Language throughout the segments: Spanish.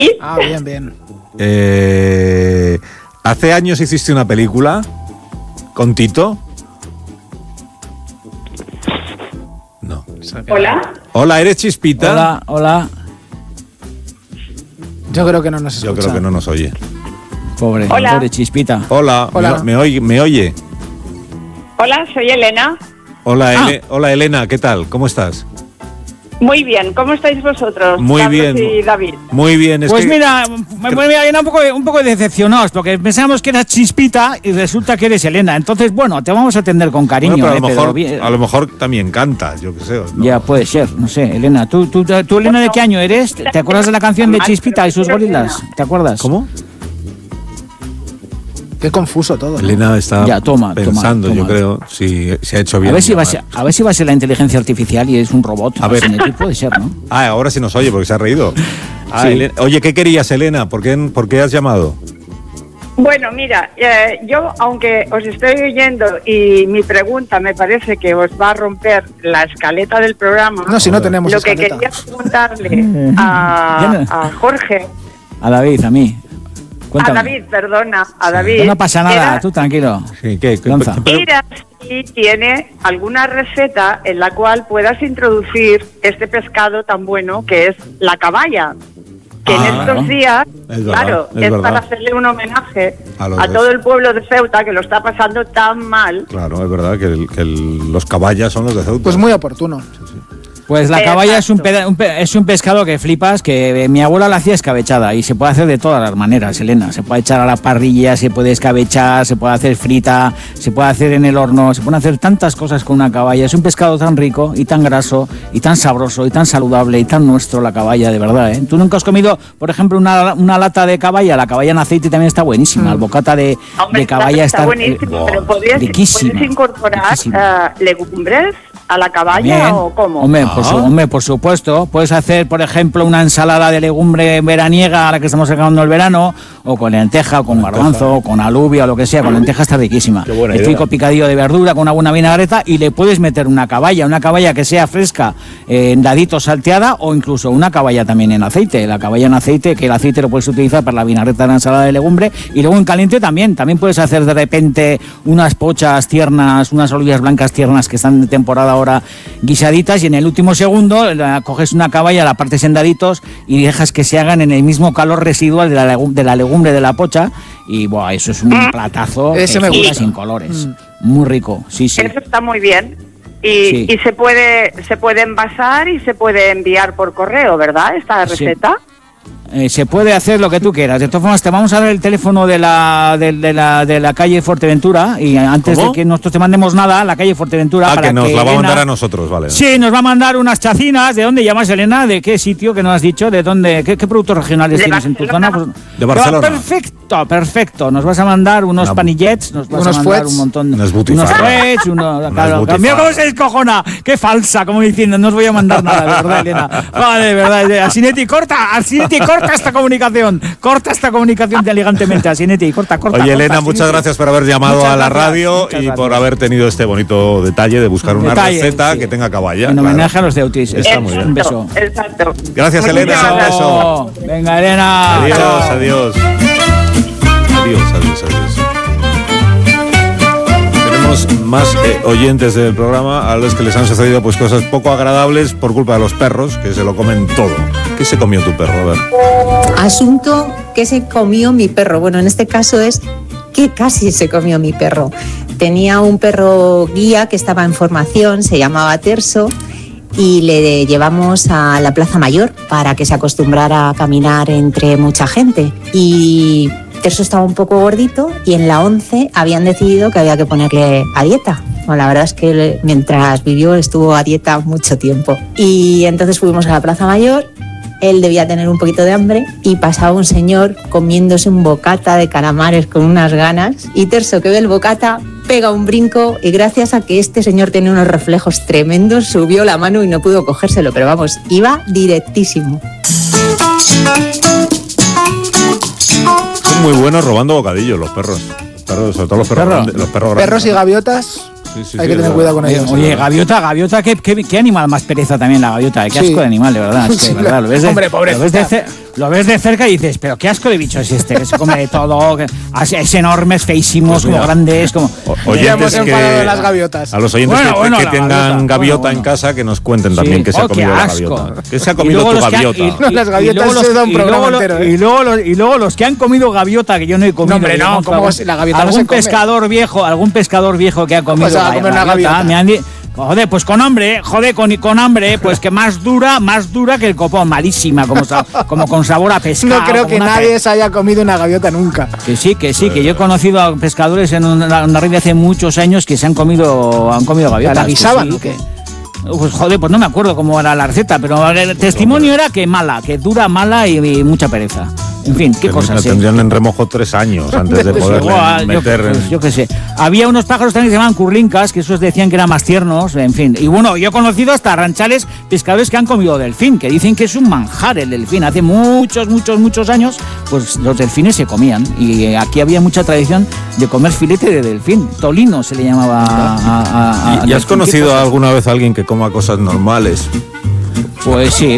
Ah, bien, bien. ¿Hace años hiciste una película con Tito? No. Hola. Hola, ¿eres Chispita? Hola. Yo creo que no nos escucha. Yo creo que no nos oye. Pobre Chispita. Hola. ¿Me oye? Hola, soy Elena. Hola, Elena, ¿qué tal? ¿Cómo estás? Muy bien, ¿cómo estáis vosotros? Muy Carlos bien. y David. Muy bien. Pues mira, un poco decepcionados, porque pensábamos que eras Chispita y resulta que eres Elena. Entonces, bueno, te vamos a atender con cariño. Bueno, pero a lo mejor también cantas, yo qué sé. ¿no? Ya, puede ser, no sé, Elena. ¿Tú Elena, de qué año eres? ¿Te acuerdas de la canción de Chispita y sus gorilas? ¿Te acuerdas? ¿Cómo? Qué confuso todo, ¿no? Elena está pensando, toma. yo creo, si se ha hecho bien. A ver si va a ser la inteligencia artificial y es un robot. A ver. Puede ser, ¿no? Ahora sí nos oye porque se ha reído. Sí. Elena, oye, ¿qué querías, Elena? ¿Por qué has llamado? Bueno, mira, yo, aunque os estoy oyendo y mi pregunta me parece que os va a romper la escaleta del programa. No, si no tenemos escaleta. Lo que quería preguntarle a Jorge. A David, a mí. Cuéntame. A David, perdona, a David. No pasa nada, tú tranquilo. Sí, Lanza. Mira si tiene alguna receta en la cual puedas introducir este pescado tan bueno que es la caballa. Que en estos días, es para hacerle un homenaje a todo el pueblo de Ceuta que lo está pasando tan mal. Claro, es verdad que los caballas son los de Ceuta. Pues muy oportuno. Pues la caballa es un pescado que flipas, que mi abuela la hacía escabechada y se puede hacer de todas las maneras, Elena. Se puede echar a la parrilla, se puede escabechar, se puede hacer frita, se puede hacer en el horno, se pueden hacer tantas cosas con una caballa. Es un pescado tan rico y tan graso y tan sabroso y tan saludable y tan nuestro, la caballa, de verdad, ¿eh? ¿Tú nunca has comido, por ejemplo, una lata de caballa? La caballa en aceite también está buenísima. El bocata de caballa está buenísimo, pero ¿puedes incorporar legumbres a la caballa bien, o cómo? Hombre, por supuesto. Puedes hacer, por ejemplo, una ensalada de legumbre veraniega a la que estamos sacando el verano, o con lenteja, o con garbanzo, o con alubia, o lo que sea. Con lenteja está riquísima. El rico picadillo de verdura con una buena vinagreta y le puedes meter una caballa que sea fresca, en daditos salteada, o incluso una caballa también en aceite. La caballa en aceite, que el aceite lo puedes utilizar para la vinagreta de la ensalada de legumbre, y luego en caliente también puedes hacer de repente unas pochas tiernas, unas olivas blancas tiernas que están de temporada ahora guisaditas, y en el último segundo coges una caballa, la partes en daditos y dejas que se hagan en el mismo calor residual de la legumbre de la pocha, y buah, eso es un platazo sin colores. Muy rico, sí. Eso está muy bien. Y se puede envasar y se puede enviar por correo, ¿verdad? Esta receta. Se puede hacer lo que tú quieras. De todas formas, te vamos a dar el teléfono de la calle Fuerteventura, y antes de que nosotros te mandemos nada, la calle Fuerteventura, para que nos la va a Elena, mandar a nosotros, vale. Sí, nos va a mandar unas chacinas. ¿De dónde llamas, Elena? ¿De qué sitio que nos has dicho? ¿De dónde? ¿Qué productos regionales tienes en tu zona? Pues, de Barcelona. Perfecto. Nos vas a mandar unos panillets, nos vas a mandar un montón, unos fuets, mira cómo se descojona, qué falsa, como diciendo, no os voy a mandar nada, de verdad, Elena. Vale, de verdad. Asinetti, corta esta comunicación elegantemente, Asinetti, corta. Oye, Elena, Asinetti, muchas gracias por haber llamado a la radio y por haber tenido este bonito detalle de buscar una receta que tenga caballa. En homenaje a los Ceutis. Está muy bien. Un beso. Exacto. Gracias, Elena. Un beso. Venga, Elena. Adiós. Tenemos más oyentes del programa a los que les han sucedido pues cosas poco agradables por culpa de los perros, que se lo comen todo. ¿Qué se comió tu perro? A ver. Asunto que se comió mi perro. Bueno, en este caso es que casi se comió mi perro. Tenía un perro guía que estaba en formación, se llamaba Terso, y le llevamos a la Plaza Mayor para que se acostumbrara a caminar entre mucha gente. Y Terso estaba un poco gordito y en la 11 habían decidido que había que ponerle a dieta. Bueno, la verdad es que mientras vivió estuvo a dieta mucho tiempo. Y entonces fuimos a la Plaza Mayor. Él debía tener un poquito de hambre y pasaba un señor comiéndose un bocata de calamares con unas ganas, y Terso, que ve el bocata, pega un brinco, y gracias a que este señor tiene unos reflejos tremendos, subió la mano y no pudo cogérselo, pero vamos, iba directísimo. Son muy buenos robando bocadillos los perros. Sobre todo los perros grandes. Los perros grandes. Perros y gaviotas. Sí, hay que tener cuidado con ellos. Oye, gaviota, ¿qué animal más pereza también la gaviota? Qué asco de animal, de verdad. Es que, sí, verdad, lo ves hombre, pobrecita. lo ves de cerca y dices, pero qué asco de bicho es este, que se come de todo, que es enorme, es feísimo, es como grande, es como... Oyentes de las gaviotas. A los oyentes que tengan gaviota en casa, que nos cuenten también que se ha comido la gaviota. ¿Qué se ha comido tu gaviota? Las gaviotas se dan un programa entero. Y luego los que han comido gaviota, que yo no he comido. No, hombre, no, como la gaviota algún pescador viejo que ha comido gaviota, me han dicho... Joder, pues con hambre, pues que más dura que el copón, malísima, como con sabor a pescado. No creo que nadie se haya comido una gaviota nunca. Que sí, que yo he conocido a pescadores en una red de hace muchos años que se han comido gaviotas. ¿La guisaban o qué? Pues joder, pues no me acuerdo cómo era la receta, pero el testimonio era que dura mala y mucha pereza. En fin, qué cosas. Tendrían en remojo 3 años antes de poder meter. Yo qué sé. Había unos pájaros también que se llamaban curlincas, que esos decían que eran más tiernos, en fin. Y bueno, yo he conocido hasta ranchales pescadores que han comido delfín, que dicen que es un manjar el delfín. Hace muchos años, pues los delfines se comían. Y aquí había mucha tradición de comer filete de delfín. Tolino se le llamaba ¿Y has conocido alguna vez a alguien que coma cosas normales? Pues sí,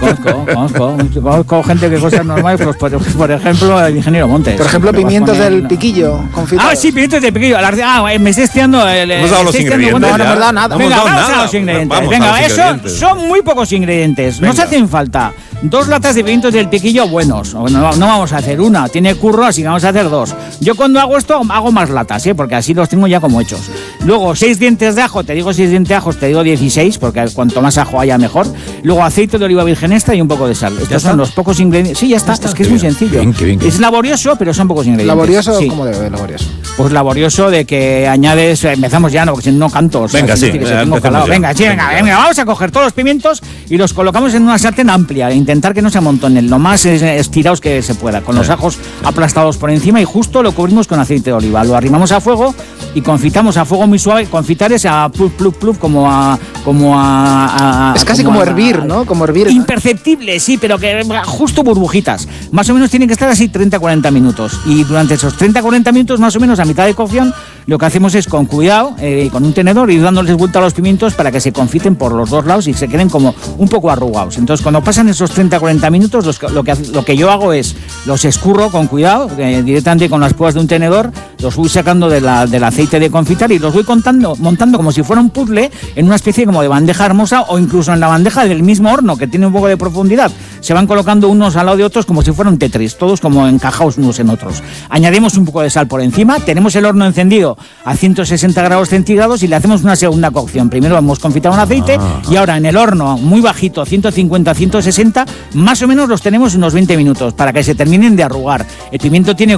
conozco gente que cosas normales, pues por ejemplo el ingeniero Montes. Por ejemplo, pimientos del piquillo confitados. Ah, sí, pimientos del piquillo. Me estoy estudiando hemos dado los ingredientes. No hemos dado nada. Venga, vamos a los ingredientes. Venga, eso son muy pocos ingredientes. Nos hacen falta 2 latas de pimientos del piquillo buenos. No vamos a hacer una, tiene curro, así que vamos a hacer 2. Yo cuando hago esto hago más latas, porque así los tengo ya como hechos. Luego 6 dientes de ajo, te digo 6 dientes de ajo, te digo 16, porque cuanto más ajo haya mejor. Luego aceite de oliva virgen extra y un poco de sal. Estos son los pocos ingredientes. Sí, ya está, es que es muy sencillo. Bien. Es laborioso, pero son pocos ingredientes. ¿Laborioso? Sí. ¿Cómo debe laborioso? Pues laborioso de que añades, empezamos ya, porque si no canto. Venga, sí. Venga, vamos a coger todos los pimientos y los colocamos en una sartén amplia, e intentar que no se amontonen, lo más estirados que se pueda, con los ajos aplastados por encima, y justo lo cubrimos con aceite de oliva. Lo arrimamos a fuego y confitamos a fuego muy suave. Confitar es a pluf, como a es casi como hervir, ¿no? Como hervir. Imperceptible, sí, pero que justo burbujitas. Más o menos tienen que estar así 30-40 minutos. Y durante esos 30-40 minutos, más o menos a mitad de cocción, lo que hacemos es con cuidado, con un tenedor, ir dándoles vuelta a los pimientos para que se confiten por los dos lados y se queden como un poco arrugados. Entonces, cuando pasan esos 30-40 minutos, lo que yo hago es los escurro con cuidado, directamente con las púas de un tenedor, los voy sacando del aceite de confitar y los voy montando como si fuera un puzzle en una especie como de bandeja hermosa, o incluso en la bandeja del mismo horno, que tiene un poco de profundidad. Se van colocando unos al lado de otros como si fueran Tetris, todos como encajados unos en otros. Añadimos un poco de sal por encima, tenemos el horno encendido a 160 grados centígrados y le hacemos una segunda cocción. Primero hemos confitado un aceite y ahora en el horno muy bajito, 150-160, más o menos los tenemos unos 20 minutos para que se terminen de arrugar. El pimiento tiene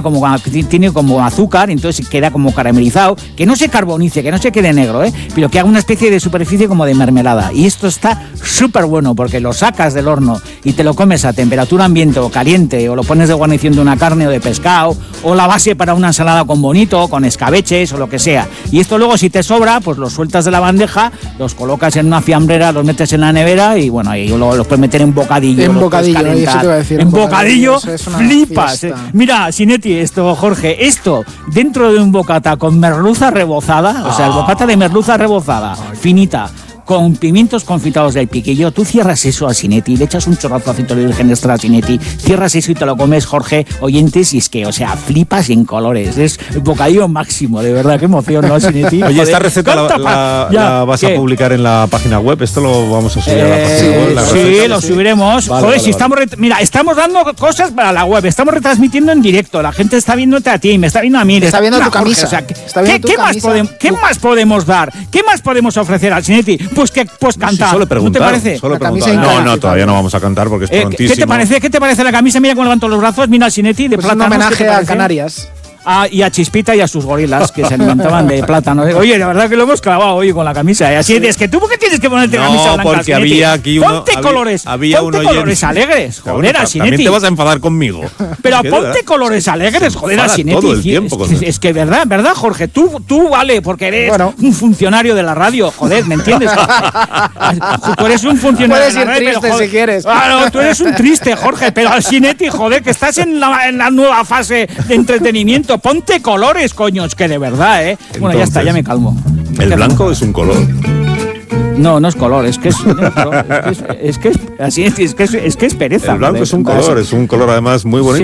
como azúcar, entonces queda como caramelizado, que no se carbonice, que no se quede negro, pero que haga una especie de superficie como de mermelada. Y esto está súper bueno porque lo sacas del horno y te lo comes a temperatura ambiente o caliente, o lo pones de guarnición de una carne o de pescado, o la base para una ensalada con bonito, con escabeches o lo que sea. Y esto luego, si te sobra, pues los sueltas de la bandeja, los colocas en una fiambrera, los metes en la nevera y bueno, ahí luego los puedes meter en bocadillo. En bocadillo, eso te voy a decir. En bocadillo flipas. Mira, Sinetti, Jorge, esto dentro de un bocata con merluza rebozada, o sea, el bocata de merluza rebozada, finita, con pimientos confitados del piquillo, tú cierras eso a Sinetti, le echas un chorrazo de aceite de virgen extra a Sinetti, cierras eso y te lo comes, Jorge, oyentes, y es que, o sea, flipas en colores, es el bocadillo máximo, de verdad, qué emoción, ¿no, Sinetti? Oye, esta receta la vas a publicar en la página web, esto lo vamos a subir a la página web. Sí, lo subiremos. Vale, joder, si estamos estamos dando cosas para la web, estamos retransmitiendo en directo, la gente está viéndote a ti, me está viendo a mí. Está viendo tu camisa. Jorge, ¿qué más podemos dar? ¿Qué más podemos ofrecer al Sinetti? Pues cantar. Solo preguntar. ¿No te parece? Solo preguntar. No, todavía no vamos a cantar porque es prontísimo. ¿Qué te parece la camisa? Mira cómo levanto los brazos, mira al Sinetti de plátano. Un homenaje a Canarias. Y a Chispita y a sus gorilas que se alimentaban de plátano. Oye, la verdad que lo hemos clavado hoy con la camisa. Así es que tú, ¿por qué tienes que ponerte camisa blanca? Porque había aquí uno. Ponte colores. Había ponte colores alegres. Joder, a Sinetti. También te vas a enfadar conmigo. Pero ponte colores alegres, joder, a Sinetti. Todo el tiempo. Es que verdad, Jorge. Tú vale, porque eres un funcionario de la radio. Joder, ¿me entiendes? Tú eres un funcionario de la radio. Puedes ir triste si quieres. Claro, tú eres un triste, Jorge. Pero al Sinetti, joder, que estás en la nueva fase de entretenimiento. Ponte colores, coños, que de verdad, Bueno, ya está, ya me calmo. El blanco es un color. No, no es color, es que es así es que es pereza. El blanco es un color además muy bonito.